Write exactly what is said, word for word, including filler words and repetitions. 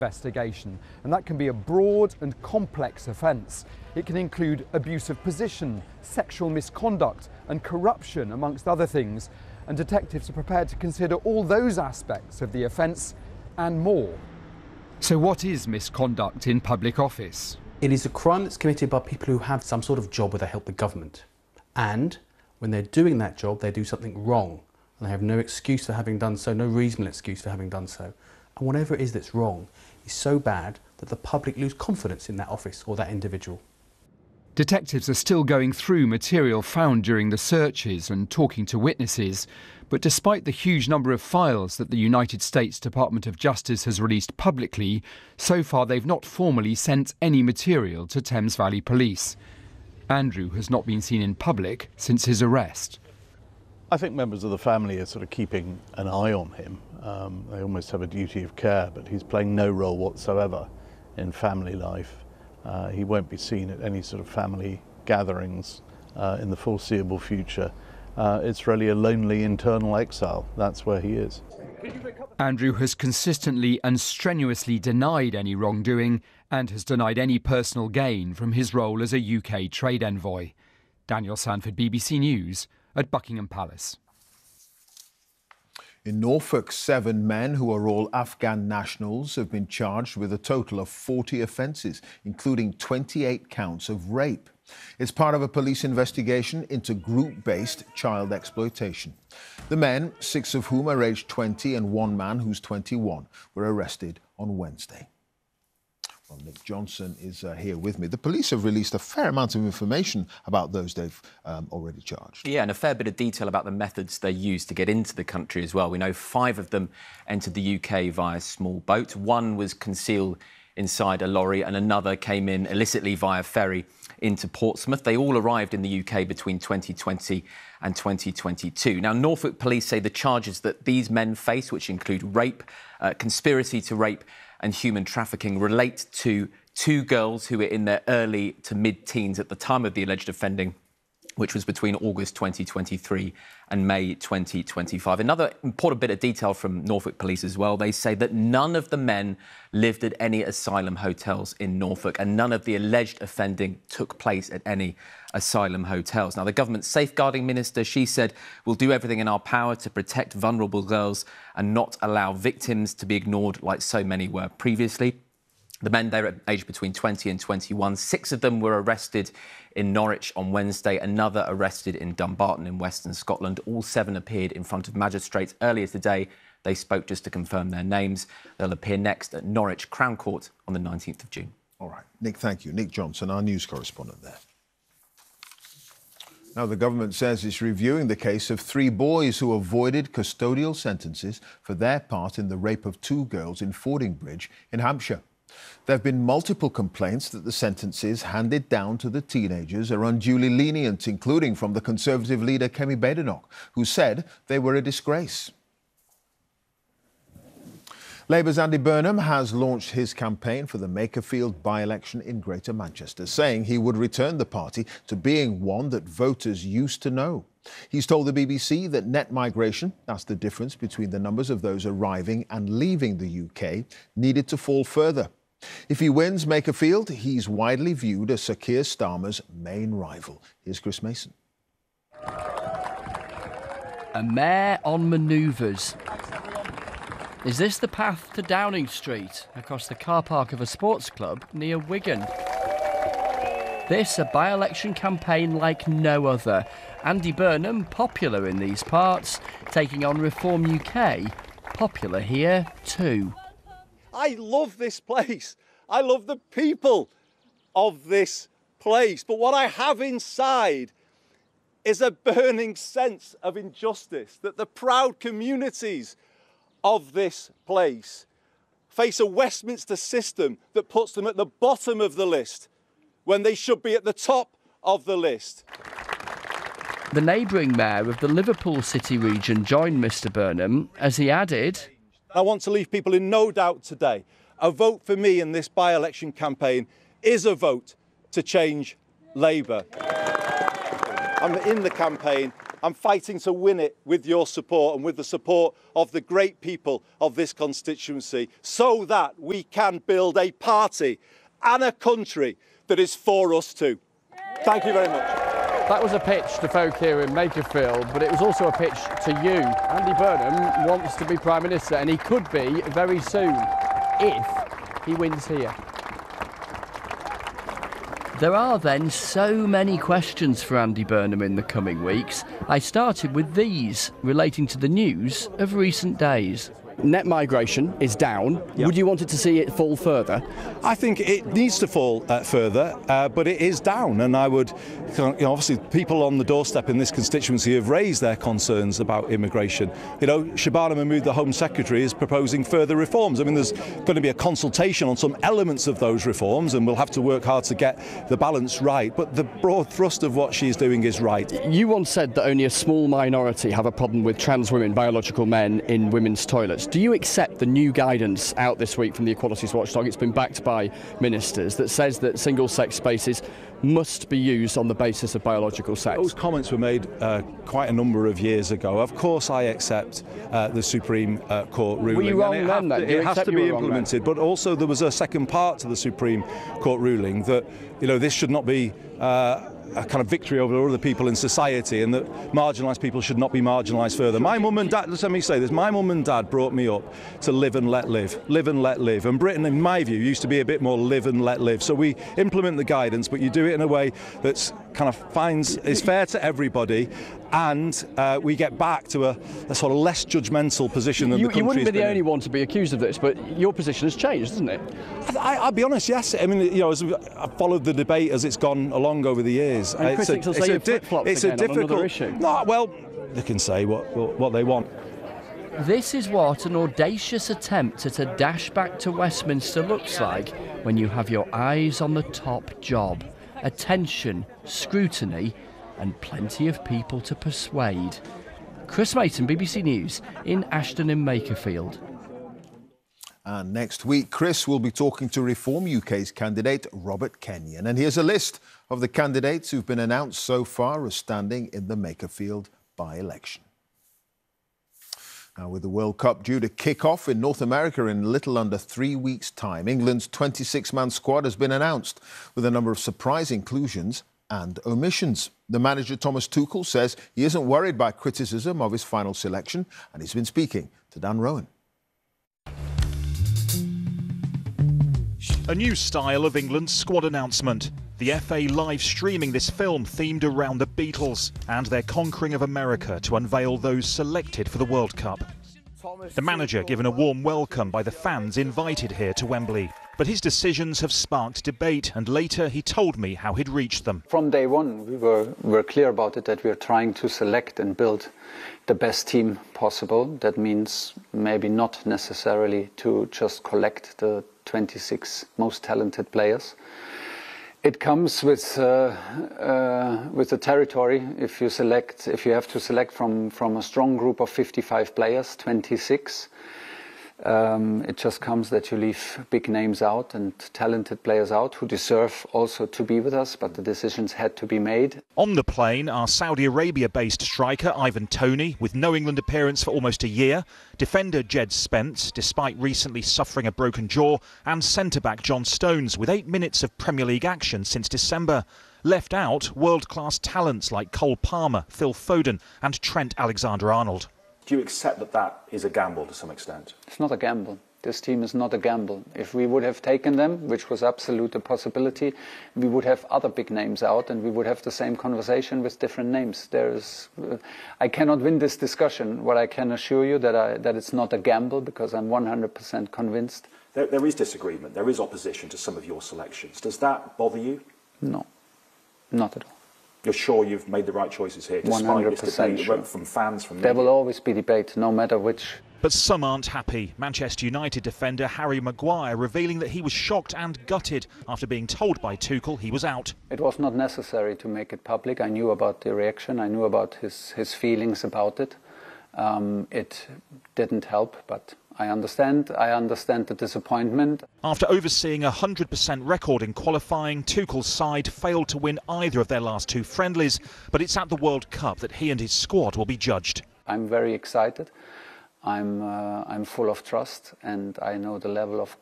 investigation, and that can be a broad and complex offence. It can include abuse of position, sexual misconduct and corruption, amongst other things, and detectives are prepared to consider all those aspects of the offence and more. So what is misconduct in public office? It is a crime that's committed by people who have some sort of job where they help the government, and when they're doing that job they do something wrong and they have no excuse for having done so, no reasonable excuse for having done so, and whatever it is that's wrong is so bad that the public lose confidence in that office or that individual. Detectives are still going through material found during the searches and talking to witnesses, but despite the huge number of files that the United States Department of Justice has released publicly, so far they've not formally sent any material to Thames Valley Police. Andrew has not been seen in public since his arrest. I think members of the family are sort of keeping an eye on him. Um, they almost have a duty of care, but he's playing no role whatsoever in family life. Uh, he won't be seen at any sort of family gatherings uh, in the foreseeable future. Uh, it's really a lonely internal exile. That's where he is. Andrew has consistently and strenuously denied any wrongdoing and has denied any personal gain from his role as a U K trade envoy. Daniel Sanford, B B C News at Buckingham Palace. In Norfolk, seven men who are all Afghan nationals have been charged with a total of forty offences, including twenty-eight counts of rape. It's part of a police investigation into group-based child exploitation. The men, six of whom are aged twenty and one man who's twenty-one, were arrested on Wednesday. Well, Nick Johnson is uh, here with me. The police have released a fair amount of information about those they've um, already charged. Yeah, and a fair bit of detail about the methods they used to get into the country as well. We know five of them entered the U K via small boat. One was concealed inside a lorry and another came in illicitly via ferry into Portsmouth. They all arrived in the U K between twenty twenty and twenty twenty-two. Now, Norfolk police say the charges that these men face, which include rape, uh, conspiracy to rape and human trafficking, relate to two girls who were in their early to mid-teens at the time of the alleged offending, which was between August twenty twenty-three and May twenty twenty-five. Another important bit of detail from Norfolk police as well, they say that none of the men lived at any asylum hotels in Norfolk and none of the alleged offending took place at any asylum hotels. Now, the government's safeguarding minister, she said, we'll do everything in our power to protect vulnerable girls and not allow victims to be ignored like so many were previously. The men, they were aged between twenty and twenty-one. Six of them were arrested in Norwich on Wednesday, another arrested in Dumbarton in Western Scotland. All seven appeared in front of magistrates earlier today. They spoke just to confirm their names. They'll appear next at Norwich Crown Court on the nineteenth of June. All right. Nick, thank you. Nick Johnson, our news correspondent there. Now, the government says it's reviewing the case of three boys who avoided custodial sentences for their part in the rape of two girls in Fordingbridge in Hampshire. There have been multiple complaints that the sentences handed down to the teenagers are unduly lenient, including from the Conservative leader Kemi Badenoch, who said they were a disgrace. Labour's Andy Burnham has launched his campaign for the Makerfield by-election in Greater Manchester, saying he would return the party to being one that voters used to know. He's told the B B C that net migration, that's the difference between the numbers of those arriving and leaving the U K, needed to fall further. If he wins Makerfield, he's widely viewed as Sir Keir Starmer's main rival. Here's Chris Mason. A mayor on manoeuvres. Is this the path to Downing Street, across the car park of a sports club near Wigan? This a by-election campaign like no other. Andy Burnham, popular in these parts, taking on Reform U K, popular here too. I love this place. I love the people of this place. But what I have inside is a burning sense of injustice, that the proud communities of this place face a Westminster system that puts them at the bottom of the list when they should be at the top of the list. The neighbouring mayor of the Liverpool City region joined Mr Burnham as he added, I want to leave people in no doubt today. A vote for me in this by-election campaign is a vote to change Labour. I'm in the campaign I'm fighting to win it with your support and with the support of the great people of this constituency, so that we can build a party and a country that is for us too. Thank you very much. That was a pitch to folk here in Makerfield, but it was also a pitch to you. Andy Burnham wants to be Prime Minister, and he could be very soon, if he wins here. There are then so many questions for Andy Burnham in the coming weeks. I started with these, relating to the news of recent days. Net migration is down. Yep. Would you want it to see it fall further? I think it needs to fall uh, further, uh, but it is down, and I would, you know, obviously people on the doorstep in this constituency have raised their concerns about immigration. You know, Shabana Mahmood, the Home Secretary, is proposing further reforms. I mean, there's going to be a consultation on some elements of those reforms, and we'll have to work hard to get the balance right, but the broad thrust of what she's doing is right. You once said that only a small minority have a problem with trans women, biological men, in women's toilets. Do you accept the new guidance out this week from the Equalities Watchdog? It's been backed by ministers that says that single-sex spaces must be used on the basis of biological sex. Those comments were made uh, quite a number of years ago. Of course I accept uh, the Supreme uh, Court ruling. Were you wrong and it then, have then? to, it has to be implemented, but also there was a second part to the Supreme Court ruling that, you know, this should not be uh, a kind of victory over other people in society, and that marginalised people should not be marginalised further. My mum and dad, let me say this, my mum and dad brought me up to live and let live, live and let live. And Britain, in my view, used to be a bit more live and let live. So we implement the guidance, but you do it in a way that's kind of finds, is fair to everybody, and uh, we get back to a, a sort of less judgmental position than you, the country's You wouldn't be the only in. one to be accused of this, but your position has changed, hasn't it? I, I'll be honest, yes. I mean, you know, as I've followed the debate as it's gone along over the years. And it's critics a, will say a, you flip-flopped it's a again on difficult another issue. No, well, they can say what what they want. This is what an audacious attempt at a dash back to Westminster looks like when you have your eyes on the top job. Attention, scrutiny, and plenty of people to persuade. Chris Mason, B B C News, in Ashton in Makerfield. And next week, Chris will be talking to Reform U K's candidate, Robert Kenyon. And here's a list of the candidates who've been announced so far as standing in the Makerfield by-election. Now, with the World Cup due to kick off in North America in a little under three weeks' time, England's twenty-six man squad has been announced with a number of surprise inclusions and omissions. The manager, Thomas Tuchel, says he isn't worried by criticism of his final selection, and he's been speaking to Dan Rowan. A new style of England's squad announcement. The F A live streaming this film themed around the Beatles and their conquering of America to unveil those selected for the World Cup. The manager given a warm welcome by the fans invited here to Wembley. But his decisions have sparked debate, and later he told me how he'd reached them. From day one, we were, were clear about it, that we are trying to select and build the best team possible. That means maybe not necessarily to just collect the twenty-six most talented players. It comes with uh, uh, with the territory. If you select, if you have to select from from a strong group of fifty-five players, twenty-six. Um, it just comes that you leave big names out and talented players out who deserve also to be with us, but the decisions had to be made. On the plane are Saudi Arabia-based striker Ivan Toney, with no England appearance for almost a year, defender Jed Spence, despite recently suffering a broken jaw, and centre-back John Stones, with eight minutes of Premier League action since December. Left out, world-class talents like Cole Palmer, Phil Foden and Trent Alexander-Arnold. Do you accept that that is a gamble to some extent? It's not a gamble. This team is not a gamble. If we would have taken them, which was absolute a possibility, we would have other big names out and we would have the same conversation with different names. There's, uh, I cannot win this discussion. What I can assure you that I, that it's not a gamble, because I'm one hundred percent convinced. There, there is disagreement. There is opposition to some of your selections. Does that bother you? No, not at all. You're sure you've made the right choices here, despite this debate sure. from fans, from There media? will always be debate, no matter which. But some aren't happy. Manchester United defender Harry Maguire revealing that he was shocked and gutted after being told by Tuchel he was out. It was not necessary to make it public. I knew about the reaction. I knew about his, his feelings about it. Um, it didn't help, but I understand. I understand the disappointment. After overseeing a one hundred percent record in qualifying, Tuchel's side failed to win either of their last two friendlies, but it's at the World Cup that he and his squad will be judged. I'm very excited. I'm, uh, I'm full of trust, and I know the level of